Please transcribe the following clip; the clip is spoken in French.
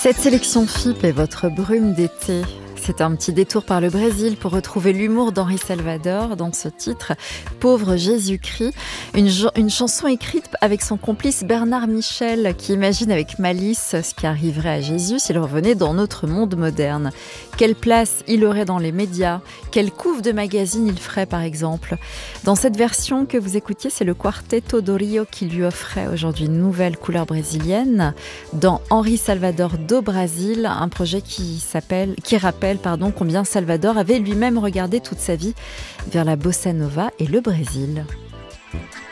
Cette sélection FIP est votre brume d'été. C'est un petit détour par le Brésil pour retrouver l'humour d'Henri Salvador dans ce titre « Pauvre Jésus-Christ », une chanson écrite avec son complice Bernard Michel qui imagine avec malice ce qui arriverait à Jésus s'il revenait dans notre monde moderne. Quelle place il aurait dans les médias ? Quelle couve de magazine il ferait par exemple ? Dans cette version que vous écoutiez, c'est le Quarteto do Rio qui lui offrait aujourd'hui une nouvelle couleur brésilienne dans Henri Salvador do Brasil, un projet qui rappelle combien Salvador avait lui-même regardé toute sa vie vers la bossa nova et le Brésil.